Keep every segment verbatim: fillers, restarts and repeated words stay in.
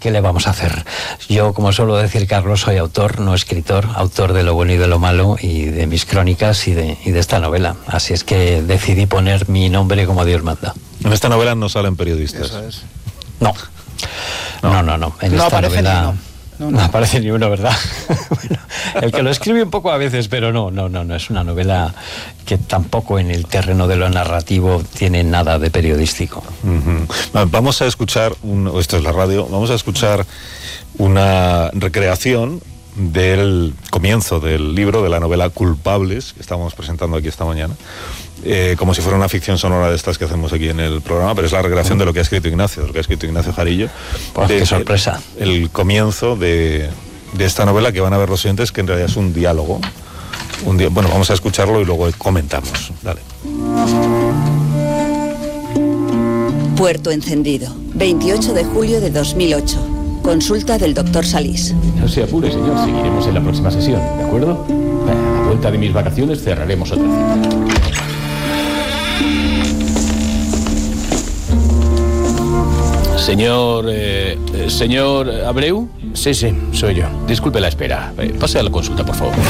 ¿qué le vamos a hacer? Yo, como suelo decir, Carlos, soy autor, no escritor, autor de Lo bueno y de lo malo y de mis crónicas y de, y de esta novela. Así es que decidí poner mi nombre como Dios manda. En esta novela no salen periodistas. Eso es. No, no, no, no. no. En no esta aparece novela... ni uno. No, no aparece ni uno, ¿verdad? Bueno, el que lo escribe un poco a veces, pero no, no, no, no. Es una novela que tampoco en el terreno de lo narrativo tiene nada de periodístico. Uh-huh. Vamos a escuchar, un, esto es la radio, vamos a escuchar una recreación del comienzo del libro, de la novela Culpables, que estamos presentando aquí esta mañana, eh, como si fuera una ficción sonora de estas que hacemos aquí en el programa, pero es la recreación de lo que ha escrito Ignacio, de lo que ha escrito Ignacio Jarillo. Pues de, qué sorpresa. El, el comienzo de, de esta novela, que van a ver los oyentes, que en realidad es un diálogo. Un di- bueno, vamos a escucharlo y luego comentamos. Dale. Puerto Encendido, veintiocho de julio de dos mil ocho. Consulta del doctor Salís. No se apure, señor. Seguiremos en la próxima sesión, ¿de acuerdo? A la vuelta de mis vacaciones cerraremos otra cita. Señor... Eh, eh, señor Abreu. Sí, sí, soy yo. Disculpe la espera. Eh, pase a la consulta, por favor.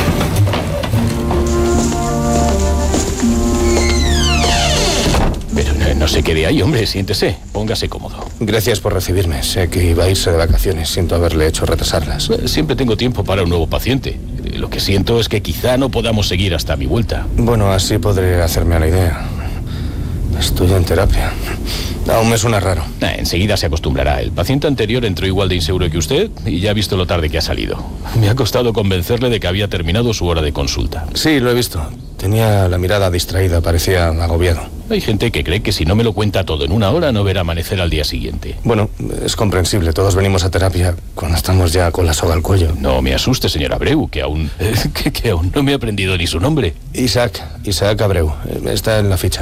Pero no, no se quede ahí, hombre. Siéntese. Póngase cómodo. Gracias por recibirme. Sé que iba a irse de vacaciones. Siento haberle hecho retrasarlas. Eh, Siempre tengo tiempo para un nuevo paciente. Eh, Lo que siento es que quizá no podamos seguir hasta mi vuelta. Bueno, así podré hacerme a la idea. Estoy en terapia. Aún me suena raro. Eh, Enseguida se acostumbrará. El paciente anterior entró igual de inseguro que usted y ya ha visto lo tarde que ha salido. Me ha costado convencerle de que había terminado su hora de consulta. Sí, lo he visto. Tenía la mirada distraída, parecía agobiado. Hay gente que cree que si no me lo cuenta todo en una hora no verá amanecer al día siguiente. Bueno, es comprensible. Todos venimos a terapia cuando estamos ya con la soga al cuello. No me asuste, señor Abreu, que aún, eh, que, que aún no me he aprendido ni su nombre. Isaac, Isaac Abreu. Eh, Está en la ficha.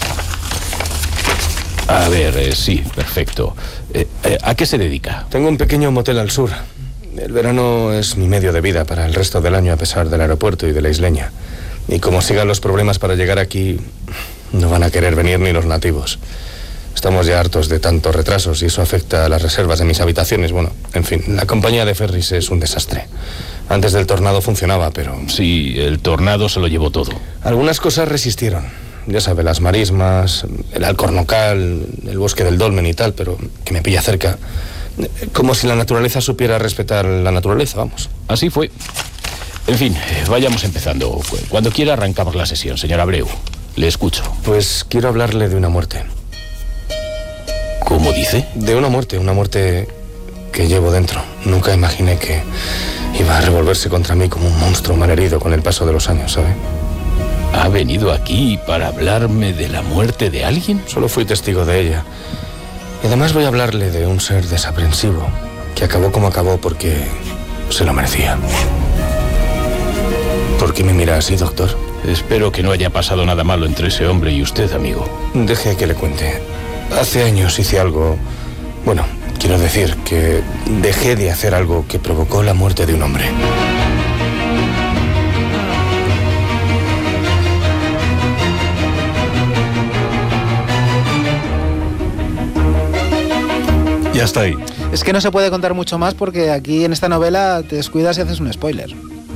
A ver, eh, sí, perfecto. Eh, eh, ¿A qué se dedica? Tengo un pequeño motel al sur. El verano es mi medio de vida para el resto del año, a pesar del aeropuerto y de la isleña. Y como sigan los problemas para llegar aquí, no van a querer venir ni los nativos. Estamos ya hartos de tantos retrasos y eso afecta a las reservas de mis habitaciones. Bueno, en fin, la compañía de ferries es un desastre. Antes del tornado funcionaba, pero... Sí, el tornado se lo llevó todo. Algunas cosas resistieron. Ya sabe, las marismas, el alcornocal, el bosque del dolmen y tal, pero que me pilla cerca. Como si la naturaleza supiera respetar la naturaleza, vamos. Así fue. En fin, eh, vayamos empezando. Cuando quiera arrancamos la sesión, señor Abreu. Le escucho. Pues quiero hablarle de una muerte. ¿Cómo dice? De una muerte, una muerte que llevo dentro. Nunca imaginé que iba a revolverse contra mí como un monstruo malherido con el paso de los años, ¿sabe? ¿Ha venido aquí para hablarme de la muerte de alguien? Solo fui testigo de ella. Y además voy a hablarle de un ser desaprensivo que acabó como acabó porque se lo merecía. ¿Por qué me mira así, doctor? Espero que no haya pasado nada malo entre ese hombre y usted, amigo. Deje que le cuente. Hace años hice algo... Bueno, quiero decir que dejé de hacer algo que provocó la muerte de un hombre. Ya está ahí. Es que no se puede contar mucho más porque aquí en esta novela te descuidas y haces un spoiler.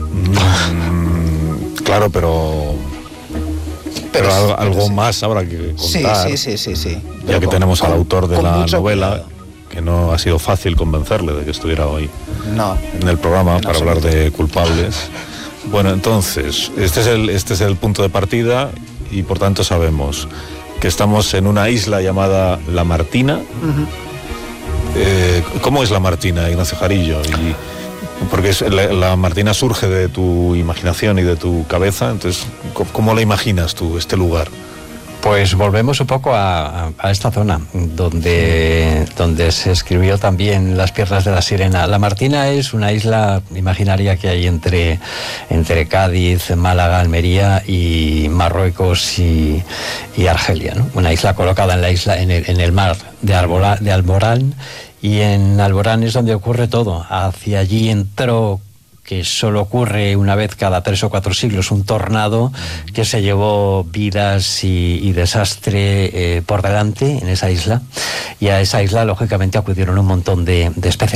Mm, claro, pero... Pero algo, algo más habrá que Sí, contar. sí, sí, sí, sí. Ya Pero que con- tenemos al con- autor de con la mucho novela, cuidado. que no ha sido fácil convencerle de que estuviera hoy No. en el programa En para hablar absoluto. de culpables. Bueno, entonces, este es el, este es el punto de partida y por tanto sabemos que estamos en una isla llamada La Martina. Ujú. Eh, ¿Cómo es La Martina, Ignacio Jarillo? Y, porque es, la, la Martina surge de tu imaginación y de tu cabeza, entonces, ¿cómo, cómo la imaginas tú, este lugar? Pues volvemos un poco a, a- a esta zona donde, donde se escribió también Las Piernas de la Sirena. La Martina es una isla imaginaria que hay entre, entre Cádiz, Málaga, Almería y Marruecos y, y Argelia, ¿no? Una isla colocada en la isla, en el, en el mar de, Alborán, de Alborán, y en Alborán es donde ocurre todo. Hacia allí entró, que solo ocurre una vez cada tres o cuatro siglos, un tornado que se llevó vidas y, y desastre eh, por delante en esa isla, y a esa isla lógicamente acudieron un montón de, de especies.